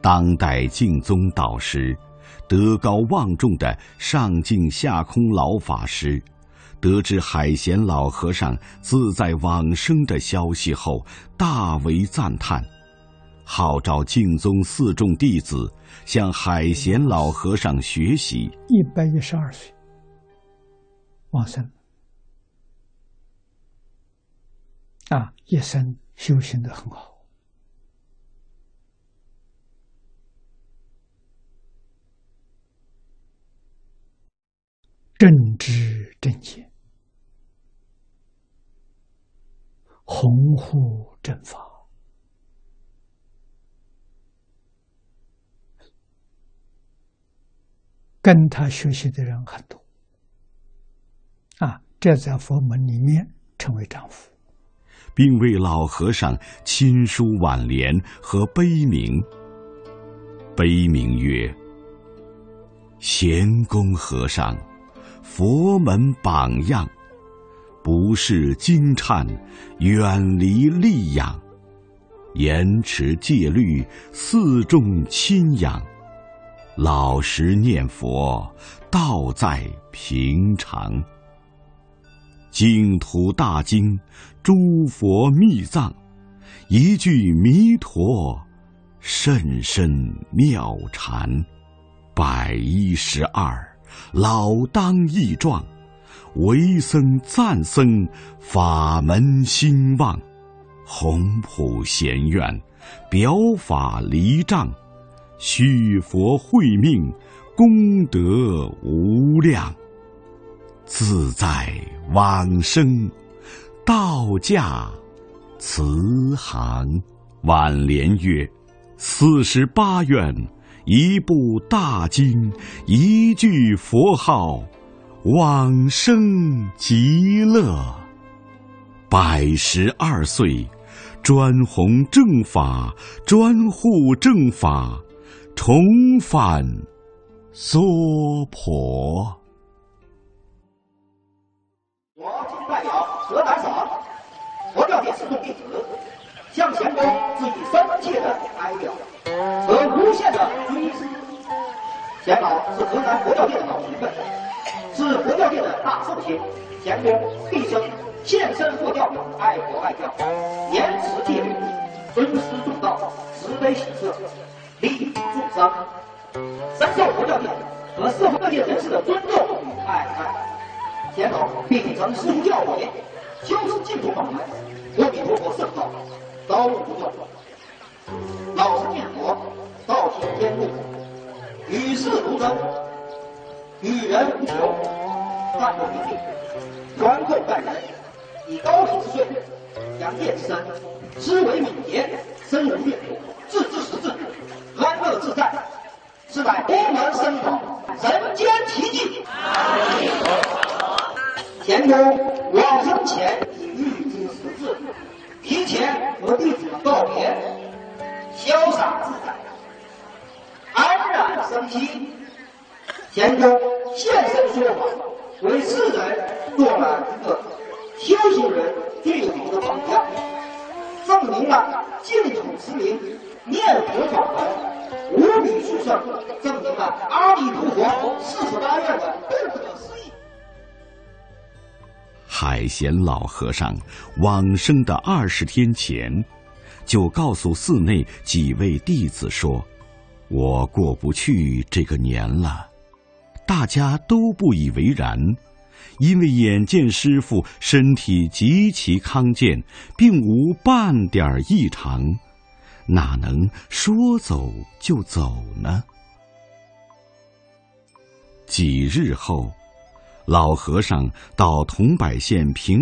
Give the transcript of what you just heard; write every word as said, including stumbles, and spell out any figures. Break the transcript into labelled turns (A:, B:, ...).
A: 当代净宗导师，德高望重的上净下空老法师，得知海贤老和尚自在往生的消息后，大为赞叹，号召净宗四众弟子向海贤老和尚学习。
B: 一百一十二岁往生啊，一生修行得很好。正知正见，弘护正法，跟他学习的人很多啊，这在佛门里面称为丈夫，
A: 并为老和尚亲书挽联和碑铭。碑铭曰：贤公和尚，佛门榜样，不是惊颤，远离戾养，严持戒律，四众亲仰，老实念佛，道在平常。净土大经，诸佛密藏，一句弥陀，甚深妙禅。百一十二，老当益壮，为僧赞僧，法门兴旺。宏普贤愿，表法离障，续佛慧命，功德无量。自在往生，道驾慈航。挽联曰：四十八愿，一部大经，一句佛号，往生极乐。百十二岁，专弘正法，专护正法，重返娑婆。
C: 我今代表河南省佛教界四众弟子，向贤公致以深切的哀悼和无限的追思。贤老是河南佛教界的老前辈，是佛教界的大寿星。贤公毕生献身佛教，爱国爱教，严持戒律，尊师重道，慈悲喜舍，利益众生，深受佛教界和社会各界人士的尊重与爱戴。贤老秉承师父教诲，修持净土法门，阿弥陀佛圣道，高无不断，老实念佛，道体天路，与世如真，与人无求，淡泊名利，宽厚待人，以高体之税，扬业之身，思维敏捷，深入灭苦，自知识智，安乐自在，是乃佛门僧道人间奇迹。贤公往生前已预知时至，提前和弟子们告别，潇洒自在，安然生息。贤公现身说法，为世人做了一个修行人最好的榜样，证明了净土持名念佛法门无比殊胜，证明了阿弥陀佛四十八愿的不可思议。
A: 海贤老和尚往生的二十天前，就告诉寺内几位弟子说：“我过不去这个年了。”大家都不以为然，因为眼见师父身体极其康健，并无半点异常，哪能说走就走呢？几日后，老和尚到桐柏县平